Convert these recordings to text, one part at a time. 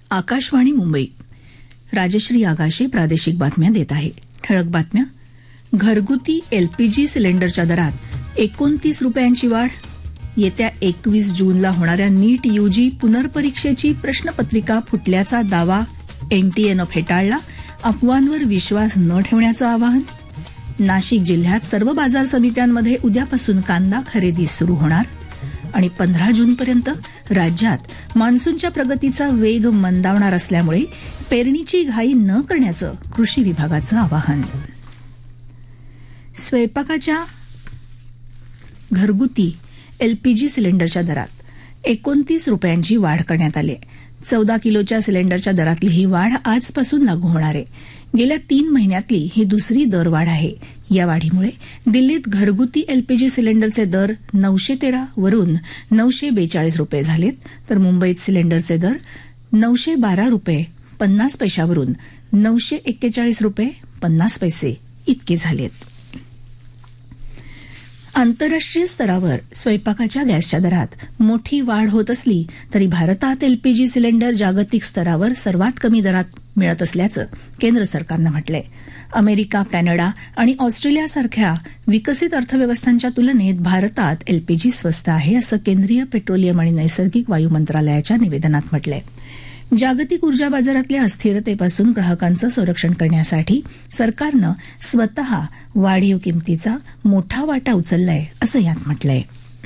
आकाशवाणी मुंबई. राजश्री आगाशे प्रादेशिक बातम्या देत आहे. ठळक बातम्या. घरगुती एलपीजी सिलेंडरच्या दरात 29 रुपयांची वाढ. येत्या 21 जूनला होणाऱ्या नीट यूजी पुनर्परीक्षेची प्रश्नपत्रिका फुटल्याचा दावा एनटीएनं फेटाळला. अफवांवर विश्वास न ठेवण्याचं आवाहन. नाशिक जिल्ह्यात सर्व बाजार समित्यांमध्ये उद्यापासून कांदा खरेदी सुरू होणार. आणि 15 जूनपर्यंत राज्यात मान्सूनच्या प्रगतीचा वेग मंदावणार असल्यामुळे पेरणीची घाई न करण्याचं कृषी विभागाचं आवाहन. स्वयंपाकाच्या घरगुती एलपीजी सिलेंडरच्या दरात 29 रुपयांची वाढ करण्यात आली आहे. 14 किलोच्या सिलेंडरच्या दरातली ही वाढ आजपासून लागू होणार आहे. गेल्या 3 महिन्यातली ही दुसरी दरवाढ आहे. या वाढीमुळे दिल्लीत घरगुती एलपीजी सिलेंडरचे दर 913 वरून 942 रुपये झालेत, तर मुंबईत सिलेंडरचे दर 912 रुपये 50 पैशावरून 941 रुपये 50 पैसे इतके झालेत. आंतरराष्ट्रीय स्तरावर स्वयंपाकाच्या गॅसच्या दरात मोठी वाढ होत असली तरी भारतात एलपीजी सिलेंडर जागतिक स्तरावर सर्वात कमी दरात मिळत असल्याचं केंद्र सरकारनं म्हटलंय. अमेरिका, कॅनडा आणि ऑस्ट्रेलियासारख्या विकसित अर्थव्यवस्थांच्या तुलनेत भारतात एलपीजी स्वस्त आहे, असं केंद्रीय पेट्रोलियम आणि नैसर्गिक वायू मंत्रालयाच्या निवेदनात म्हटलंय. जागतिक ऊर्जा बाजारातल्या अस्थिरतेपासून ग्राहकांचं संरक्षण करण्यासाठी सरकारनं स्वतः वाढीव किमतीचा मोठा वाटा उचललाय, असं यात म्हटलंय.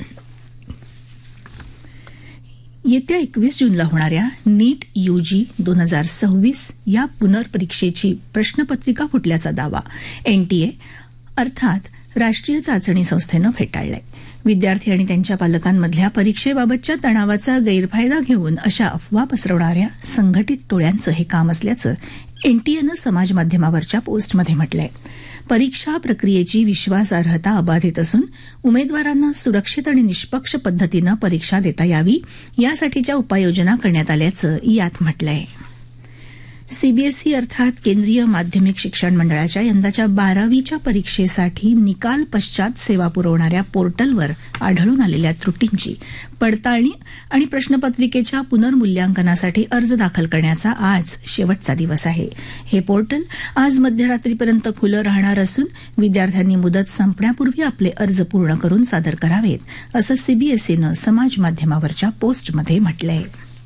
येत्या 21 जूनला होणाऱ्या नीट यूजी 2026 या पुनर्परीक्षेची प्रश्नपत्रिका फुटल्याचा दावा एनटीए अर्थात राष्ट्रीय चाचणी संस्थेनं फेटाळलाय. विद्यार्थी आणि त्यांच्या पालकांमधल्या परीक्षेबाबतच्या तणावाचा गैरफायदा घेऊन अशा अफवा पसरवणाऱ्या संघटित टोळ्यांचं हे काम असल्याचं एनटीएनं समाजमाध्यमावरच्या पोस्टमध्ये म्हटलंय. परीक्षा प्रक्रियेची विश्वासार्हता अबाधित असून उमेदवारांना सुरक्षित आणि निष्पक्ष पद्धतीनं परीक्षा देता यावी यासाठीच्या उपाययोजना करण्यात आल्याचं यात म्हटलंय. सीबीएसई अर्थात केंद्रीय माध्यमिक शिक्षण मंडळाच्या यंदाच्या 12वीच्या परीक्षेसाठी निकाल पश्चात सेवा पुरवणाऱ्या पोर्टलवर आढळून आलेल्या त्रुटींची पडताळणी आणि प्रश्नपत्रिकेच्या पुनर्मूल्यांकनासाठी अर्ज दाखल करण्याचा आज शेवटचा दिवस आहे. हे पोर्टल आज मध्यरात्रीपर्यंत खुलं राहणार असून विद्यार्थ्यांनी मुदत संपण्यापूर्वी आपले अर्ज पूर्ण करून सादर करावेत, असं सीबीएसईनं समाजमाध्यमावरच्या पोस्टमध्ये म्हटलंय.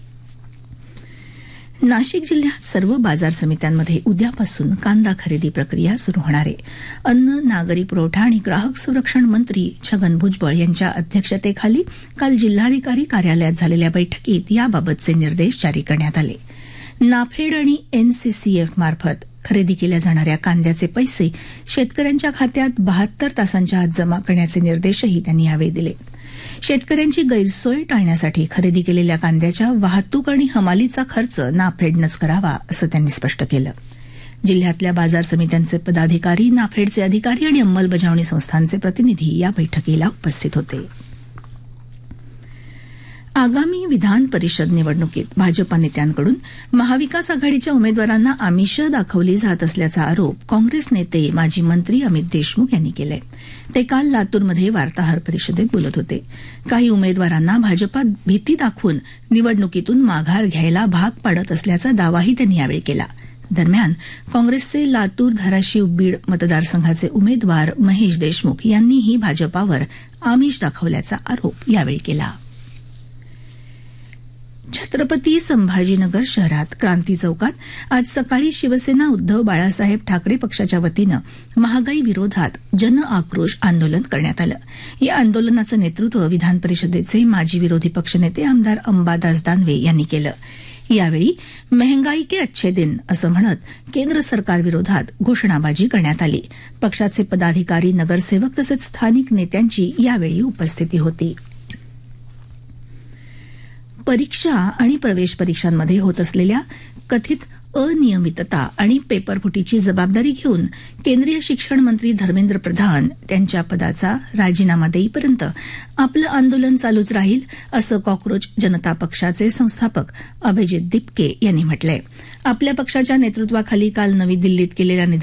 नाशिक जिल्ह्यात सर्व बाजार समित्यांमध्ये उद्यापासून कांदा खरेदी प्रक्रिया सुरू होणार आहे. अन्न, नागरी पुरवठा आणि ग्राहक संरक्षण मंत्री छगन भुजबळ यांच्या अध्यक्षतेखाली काल जिल्हाधिकारी कार्यालयात झालेल्या बैठकीत याबाबतचे निर्देश जारी करण्यात आले. नाफेड आणि एनसीसीएफ मार्फत खरेदी केल्या जाणाऱ्या कांद्याचे पैसे शेतकऱ्यांच्या खात्यात 72 तासांच्या आत जमा करण्याचे निर्देशही त्यांनी यावेळी दिले. शेतकऱ्यांची गैरसोय टाळण्यासाठी खरेदी केलेल्या कांद्याच्या वाहतूक आणि हमालीचा खर्च नाफेडनंच करावा, असं त्यांनी स्पष्ट केलं. जिल्ह्यातल्या बाजार समित्यांचे पदाधिकारी, नाफेडचे अधिकारी आणि अंमलबजावणी संस्थांचे प्रतिनिधी या बैठकीला उपस्थित होते. आगामी विधान परिषद निवडणुकीत भाजपा नेत्यांकडून महाविकास आघाडीच्या उमेदवारांना आमिषं दाखवली जात असल्याचा आरोप काँग्रेस नेते माजी मंत्री अमित देशमुख यांनी केलाय. ते काल लातूरमध्ये वार्ताहर परिषदेत बोलत होते. काही उमेदवारांना भाजपा भीती दाखवून निवडणुकीतून माघार घ्यायला भाग पाडत असल्याचा दावाही त्यांनी यावेळी केला. दरम्यान काँग्रेसचे लातूर, धाराशिव, बीड मतदारसंघाचे उमेदवार महेश देशमुख यांनीही भाजपावर आमिष दाखवल्याचा आरोप यावेळी केला. छत्रपती संभाजीनगर शहरात क्रांती चौकात आज सकाळी शिवसेना उद्धव बाळासाहेब ठाकरे पक्षाच्या वतीनं महागाई विरोधात जन आक्रोश आंदोलन करण्यात आलं. या आंदोलनाचं नेतृत्व विधान परिषदेचे माजी विरोधी पक्षनेते आमदार अंबादास दानवे यांनी केलं. यावेळी महंगाई के अच्छे दिन असं म्हणत केंद्र सरकारविरोधात घोषणाबाजी करण्यात आली. पक्षाचे पदाधिकारी, नगरसेवक तसंच स्थानिक नेत्यांची यावेळी उपस्थिती होती. परीक्षा आणि प्रवेश परीक्षांमध्ये होत असलेल्या कथित अनियमितता आणि पेपरफुटीची जबाबदारी घेऊन केंद्रीय शिक्षण मंत्री धर्मेंद्र प्रधान त्यांच्या पदाचा राजीनामा देईपर्यंत आपलं आंदोलन चालूच राहील, असं कॉक्रोच जनता पक्षाचे संस्थापक अभिजित दिपके यांनी म्हटलंय. आपल्या पक्षाच्या नेतृत्वाखाली काल नवी दिल्लीत केलेल्या